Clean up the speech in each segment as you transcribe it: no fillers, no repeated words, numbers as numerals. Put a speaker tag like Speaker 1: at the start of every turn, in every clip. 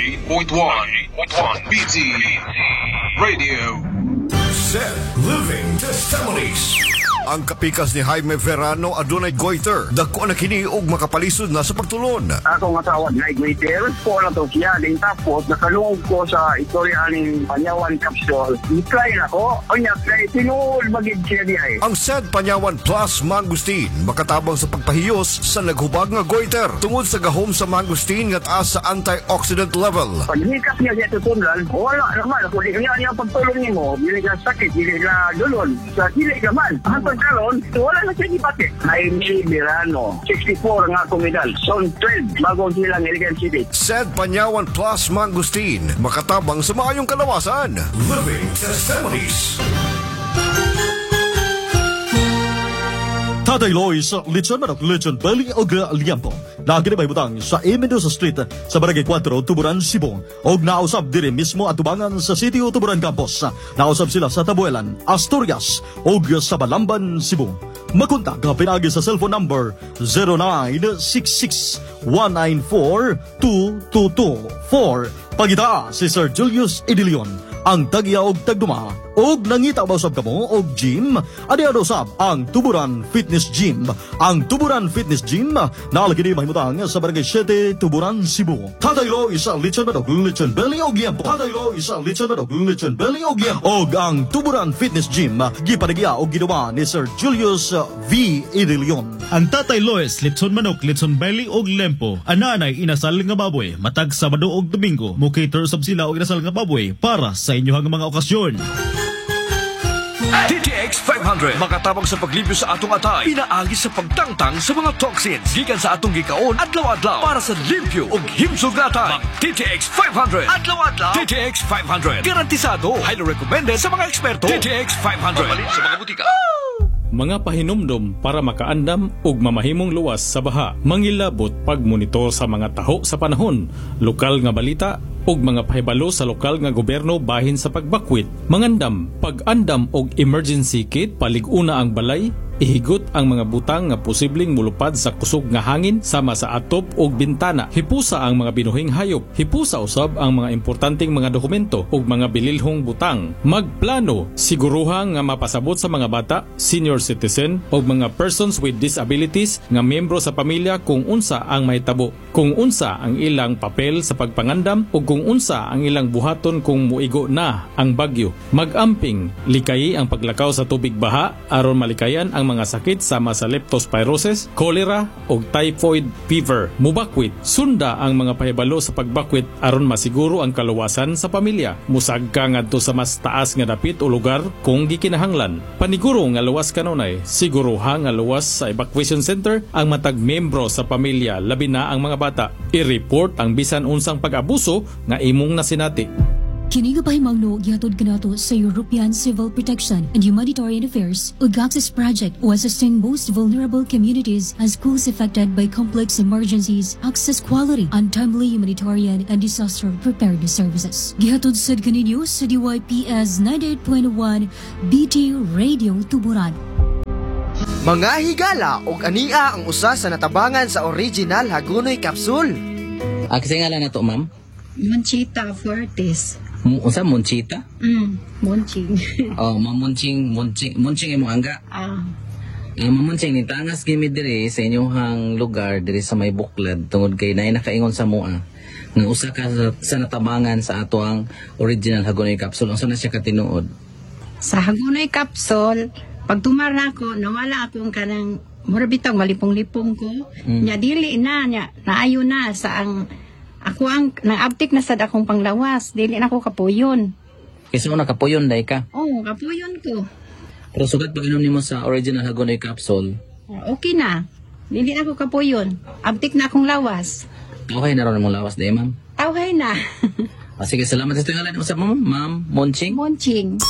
Speaker 1: 98.1 BT Radio.
Speaker 2: Set Living Testimonies.
Speaker 3: Ang kapikas ni Jaime Verano adunay goiter. Dako na kini og makapalisod na sa pagtulon.
Speaker 4: Ako nga tawag na goiter. Po na to siya. Din tapos nakalungog ko sa istorya ng Panyawan Capsule. I-try na ko. O niya, tinuol magig siya diya.
Speaker 3: Ang said Panyawan Plus Mangustin makatabang sa pagpahiyos sa naghubag nga goiter tungod sa gahom sa mangustin nga taas sa antioxidant level.
Speaker 4: Paghikas niya siya tutunlan, wala naman. Kung di niya pagtulong niyo mo, hindi ka sakit, hindi ka dulon. Sa hindi ka man. Hantong karon, wala na siya ipate. Jaime Verano, 64 nga kumidal. Zone 12, bagong silang Iligan City.
Speaker 3: Said Panyawan Plus Mangustin makatabang sa maayong kalawasan.
Speaker 2: Living Testimonies.
Speaker 5: Tatay Lois, Lechon Manok, Lechon Belly o Liampo. Lagi na may butang sa Mendoza Street sa Barangay 4, Tuburan, Cebu. Og nausap diri mismo at tubangan sa City o Tuburan Campus. Nausap sila sa Tabuelan, Asturias og sa Balamban, Cebu. Makontak pinagi sa cellphone number 0966-194-2224. Pagita si Sir Julius Idilion, ang tagya og tagduma. Og nangita ba usab kamo og gym? Adi usab ang Tuburan Fitness Gym. Ang Tuburan Fitness Gym nalagi di mahimutang sa Barangay 7, Tuburan, Cebu. Tatay Lo isa lechon manok, lechon belly og liampo. Tatay Lo isa lechon manok, lechon belly og liampo. Og ang Tuburan Fitness Gym gipanagya og ginawa ni Sir Julius V. Idilion.
Speaker 6: Ang Tatay Lois, lechon manok, lechon belly og lempo. Ananay inasal nga baboy matag Sabado og Domingo. Mo-cater sab sila og inasal nga baboy para sa inyohang mga okasyon.
Speaker 2: TTX 500 makatabang sa paglibyo sa atong atay, pinaagi sa pagtangtang sa mga toxins gikan sa atong gikaon adlaw-adlaw para sa limpyo ug himsog na atay. TTX 500 adlaw-adlaw. TTX 500 garantisado, highly recommended sa mga eksperto. TTX 500 mabalin sa mga butika.
Speaker 7: Mga pahinumdum para makaandam ug mamahimong luwas sa baha. Mangilabot pagmonitor sa mga taho sa panahon, lokal nga balita ug mga pahibalo sa lokal nga gobyerno bahin sa pagbakwit. Mangandam, pag-andam og emergency kit, palig-una ang balay, ihigot ang mga butang nga posibleng mulupad sa kusog nga hangin sama sa atop ug bintana. Hipusa ang mga binuhing hayop. Hipusa usab ang mga importanteng mga dokumento ug mga bililhong butang. Magplano, siguruha nga mapasabot sa mga bata, senior citizen ug mga persons with disabilities nga miyembro sa pamilya kung unsa ang mahitabo, kung unsa ang ilang papel sa pagpangandam ug kung unsa ang ilang buhaton kung muigo na ang bagyo. Mag-amping, likayi ang paglakaw sa tubig baha aron malikayan ang mga sakit sama sa leptospirosis, cholera ug typhoid fever. Mubakwit, sunda ang mga pahibalo sa pagbakwit aron masiguro ang kaluwasan sa pamilya. Musagka ngadto sa mas taas nga dapit o lugar kung gikinahanglan. Paniguro nga luwas kanunay, siguruha nga luwas sa evacuation center ang matag membro sa pamilya, labi na ang mga bata. I-report ang bisan unsang pag-abuso nga imong nasinati.
Speaker 8: Kini nga pahimangno gihatod kanato sa European Civil Protection and Humanitarian Affairs ug Access Project o assisting most vulnerable communities as schools affected by complex emergencies, access quality, untimely humanitarian and disaster preparedness services. Gihatod sad kaninyo sa DYPS 98.1 BT Radio Tuburan.
Speaker 9: Mga higala og ania ang usa sa natabangan sa original Hagunoy Capsule.
Speaker 10: Kasi ngalan na to, ma'am?
Speaker 11: Monchita Fuertes.
Speaker 10: Unsa Monchita?
Speaker 11: Monching.
Speaker 10: Monching imo angga. Mamunching ni tangas gimi diri sa inyohang lugar diri sa may buklad tungod kay naay nakaingon sa mua nga usa ka sa natabangan sa ato ang original Hagunoy Capsule. Unsa na siya katinuod?
Speaker 11: Sa Hagunoy Capsule, pag tumara ko, nawala akong kanang murabitang malipong-lipong ko. Nya dili na nya naayo na sa ang ako ang nang-abtik na sad akong panglawas. Dili na ako kapuyon.
Speaker 10: Kasi mo nakapuyon day ka?
Speaker 11: Oo, kapuyon ko.
Speaker 10: Pero sugat pag-inom nimo sa original Hagunoy Capsule?
Speaker 11: Okay na. Dili na ako kapuyon. Abtik na akong lawas.
Speaker 10: Okay na ron mong lawas day, ma'am?
Speaker 11: Okay na.
Speaker 10: Sige, salamat sa tingala mo sa ma'am Monching.
Speaker 11: Monching.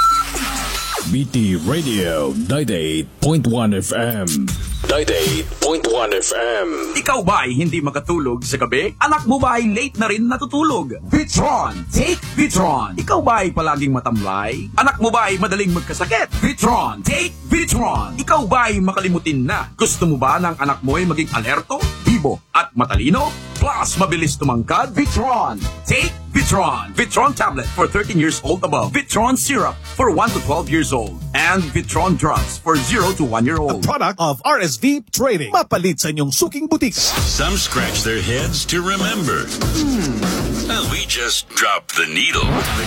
Speaker 2: BT Radio 98.1 FM. 98.1 FM.
Speaker 12: Ikaw ba'y hindi makatulog sa gabi? Anak mo ba'y late na rin natutulog? Vitron! Take Vitron! Ikaw ba'y palaging matamlay? Anak mo ba'y madaling magkasakit? Vitron! Take Vitron! Ikaw ba'y makalimutin na? Gusto mo ba ng anak mo ay maging alerto? aktibo at matalino, plus mabilis tumangkad. Vitron. Take Vitron. Vitron tablet for 13 years old above. Vitron syrup for 1 to 12 years old. And Vitron drops for 0 to 1 year old.
Speaker 13: Product of RSV Trading. Mapalit sa inyong suking butika.
Speaker 14: Some scratch their heads to remember. We just dropped the needle.